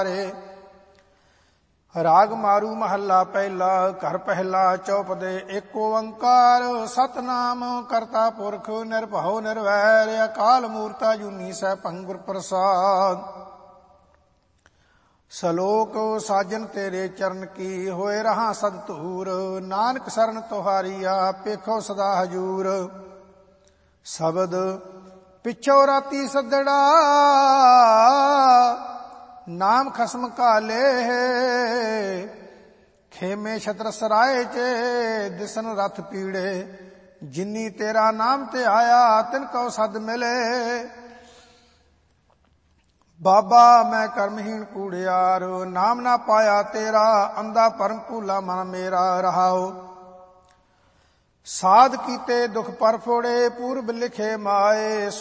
ਰਾਗ ਮਾਰੂ ਮਹੱਲਾ ਪਹਿਲਾ। ਘਰ ਪਹਿਲਾ ਚੌਪਦੇ। ਏਕ ਓੰਕਾਰ ਸਤਨਾਮ ਕਰਤਾ ਪੁਰਖ ਨਿਰਭਉ ਨਿਰਵੈਰ ਅਕਾਲ ਮੂਰਤਿ ਅਜੂਨੀ ਸੈਭੰ ਗੁਰ ਪ੍ਰਸਾਦ। ਸਲੋਕ ਸਾਜਨ ਤੇਰੇ ਚਰਨ ਕੀ ਹੋਏ ਰਹਾ ਸਦ ਧੂਰ। ਨਾਨਕ ਸਰਨ ਤੁਹਾਰੀਆ ਪੇਖੋ ਸਦਾ ਹਜੂਰ। ਸ਼ਬਦ ਪਿਛੋ ਰਾਤੀ ਸੱਦੜਾ ਨਾਮ ਖਸਮ ਕਾਲੇ। ਖੇਮੇ ਛਤਰ ਸਰਾਏ ਚ ਦਿਸਨ ਰਥ ਪੀੜੇ। ਜਿਨੀ ਤੇਰਾ ਨਾਮ ਤੇ ਆਇਆ ਤਿਨ ਕਉ ਸਦ ਮਿਲੇ। ਬਾਬਾ ਮੈਂ ਕਰਮਹੀਣ ਕੂੜਿਆਰ ਨਾਮ ਨਾ ਪਾਇਆ ਤੇਰਾ। ਅੰਧਾ ਭਰਮ ਭੂਲਾ ਮਨ ਮੇਰਾ ਰਹਾਓ। ਸਾਧ ਕੀਤੇ ਦੁਖ ਪਰ ਫੋੜੇ ਪੂਰਬ ਲਿਖੇ ਮਾਏ।